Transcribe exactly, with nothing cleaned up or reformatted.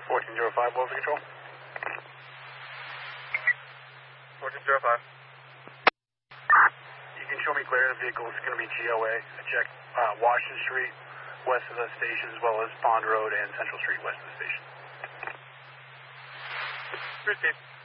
fourteen zero five, what was the control? fourteen zero five. You can show me clear the vehicle is going to be G O A. I checked uh, Washington Street west of the station as well as Pond Road and Central Street west of the station. Received.